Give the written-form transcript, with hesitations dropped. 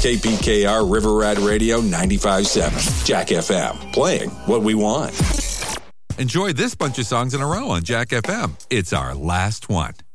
KPKR River Rat Radio 95.7. Jack FM, playing what we want. Enjoy this bunch of songs in a row on Jack FM. It's our last one.